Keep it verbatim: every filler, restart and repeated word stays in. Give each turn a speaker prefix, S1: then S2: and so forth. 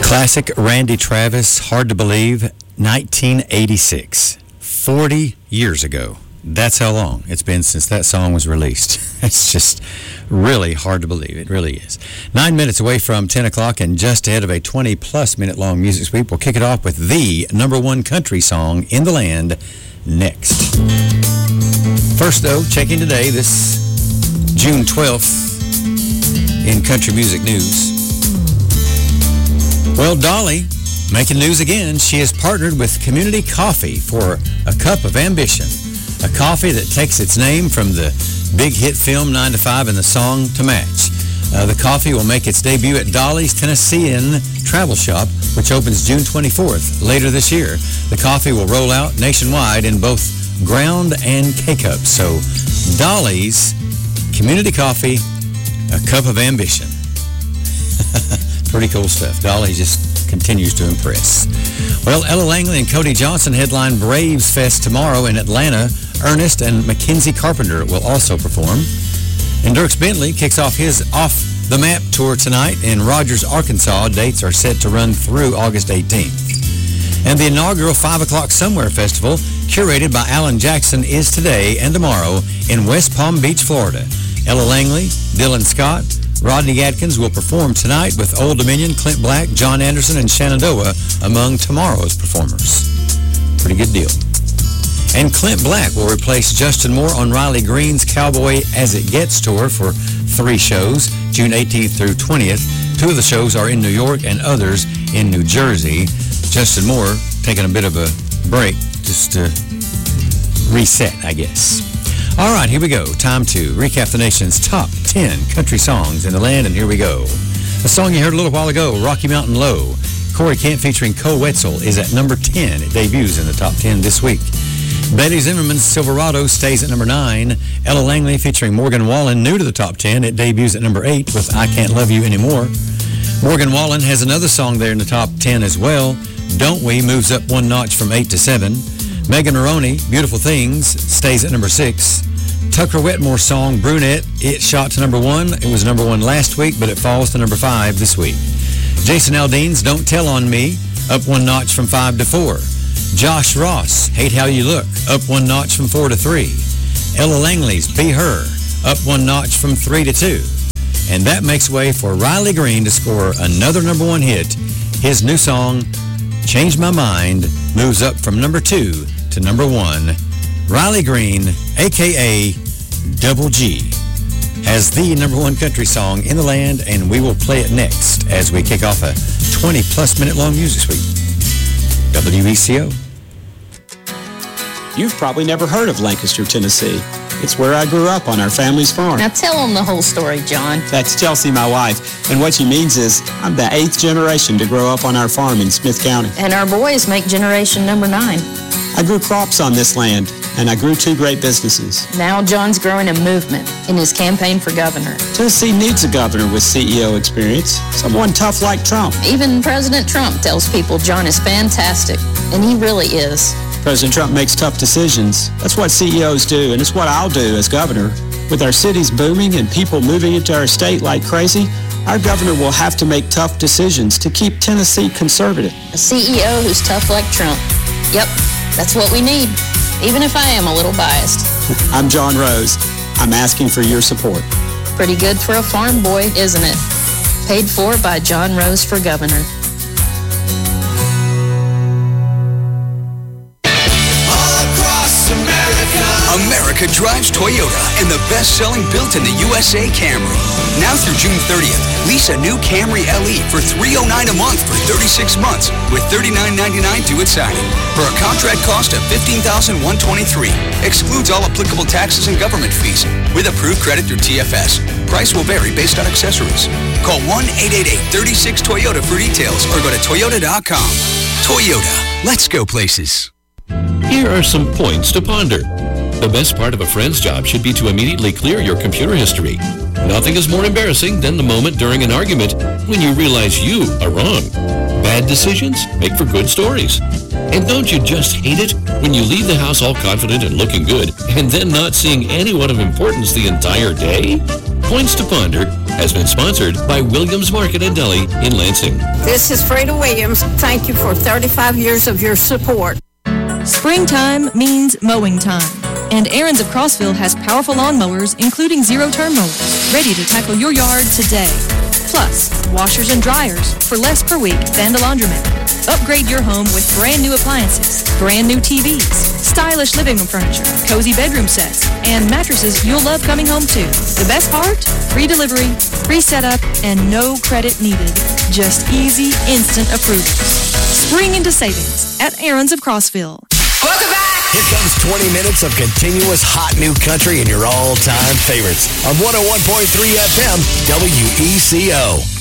S1: Classic Randy Travis, Hard to Believe, nineteen eighty-six. forty years ago. That's how long it's been since that song was released. It's just really hard to believe. It really is. Nine minutes away from ten o'clock and just ahead of a twenty-plus minute long music sweep. We'll kick it off with the number one country song in the land next. First, though, checking today, this June twelfth in country music news. Well, Dolly, making news again. She has partnered with Community Coffee for a cup of ambition. A coffee that takes its name from the big hit film nine to five and the song to match. Uh, the coffee will make its debut at Dolly's Tennessean Travel Shop, which opens June twenty-fourth later this year. The coffee will roll out nationwide in both ground and K-Cups. So Dolly's Community Coffee, a cup of ambition. Pretty cool stuff. Dolly just continues to impress. Well, Ella Langley and Cody Johnson headline Braves Fest tomorrow in Atlanta. Ernest and Mackenzie Carpenter will also perform. And Dierks Bentley kicks off his Off the Map tour tonight in Rogers, Arkansas. Dates are set to run through August eighteenth. And the inaugural five o'clock Somewhere Festival, curated by Alan Jackson, is today and tomorrow in West Palm Beach, Florida. Ella Langley, Dylan Scott, Rodney Atkins will perform tonight with Old Dominion, Clint Black, John Anderson, and Shenandoah among tomorrow's performers. Pretty good deal. And Clint Black will replace Justin Moore on Riley Green's Cowboy As It Gets tour for three shows, June eighteenth through twentieth. Two of the shows are in New York and others in New Jersey. Justin Moore taking a bit of a break just to reset, I guess. All right, here we go. Time to recap the nation's top ten country songs in the land, and here we go. A song you heard a little while ago, Rocky Mountain Low. Corey Kent featuring Cole Wetzel is at number ten. It debuts in the top ten this week. Betty Zimmerman's Silverado stays at number nine. Ella Langley featuring Morgan Wallen, new to the top ten. It debuts at number eight with I Can't Love You Anymore. Morgan Wallen has another song there in the top ten as well. Don't We moves up one notch from eight to seven. Megan Maroney, Beautiful Things, stays at number six. Tucker Wetmore's song, Brunette, it shot to number one. It was number one last week, but it falls to number five this week. Jason Aldean's Don't Tell on Me, up one notch from five to four. Josh Ross, Hate How You Look, up one notch from four to three. Ella Langley's Be Her, up one notch from three to two. And that makes way for Riley Green to score another number one hit. His new song, Change My Mind, moves up from number two to number one. Riley Green, a k a. Double G, has the number one country song in the land, and we will play it next as we kick off a twenty-plus minute-long music suite. W E C O.
S2: You've probably never heard of Lancaster, Tennessee. It's where I grew up on our family's farm.
S3: Now tell them the whole story, John.
S2: That's Chelsea, my wife. And what she means is I'm the eighth generation to grow up on our farm in Smith County.
S3: And our boys make generation number nine.
S2: I grew crops on this land, and I grew two great businesses.
S3: Now John's growing a movement in his campaign for governor.
S2: Tennessee needs a governor with C E O experience, someone tough like Trump.
S3: Even President Trump tells people John is fantastic, and he really is.
S2: President Trump makes tough decisions. That's what C E Os do, and it's what I'll do as governor. With our cities booming and people moving into our state like crazy, our governor will have to make tough decisions to keep Tennessee conservative.
S3: A C E O who's tough like Trump. Yep, that's what we need, even if I am a little biased.
S2: I'm John Rose. I'm asking for your support.
S3: Pretty good for a farm boy, isn't it? Paid for by John Rose for governor.
S4: America drives Toyota and the best-selling built-in the U S A Camry. Now through June thirtieth, lease a new Camry L E for three hundred nine dollars a month for thirty-six months with thirty-nine ninety-nine due at signing for a contract cost of fifteen thousand one hundred twenty-three dollars. Excludes all applicable taxes and government fees with approved credit through T F S. Price will vary based on accessories. Call one eight eight eight, three six, Toyota for details or go to toyota dot com. Toyota, let's go places.
S5: Here are some points to ponder. The best part of a friend's job should be to immediately clear your computer history. Nothing is more embarrassing than the moment during an argument when you realize you are wrong. Bad decisions make for good stories. And don't you just hate it when you leave the house all confident and looking good and then not seeing anyone of importance the entire day? Points to Ponder has been sponsored by Williams Market and Deli in Lansing.
S6: This is Freda Williams. Thank you for thirty-five years of your support.
S7: Springtime means mowing time. And Aaron's of Crossville has powerful lawnmowers, including zero-turn mowers, ready to tackle your yard today. Plus, washers and dryers for less per week than the laundromat. Upgrade your home with brand new appliances, brand new T Vs, stylish living room furniture, cozy bedroom sets, and mattresses you'll love coming home to. The best part? Free delivery, free setup, and no credit needed. Just easy, instant approval. Spring into savings at Aaron's of Crossville.
S8: Welcome back! Here comes twenty minutes of continuous hot new country and your all-time favorites on one oh one point three F M W E C O.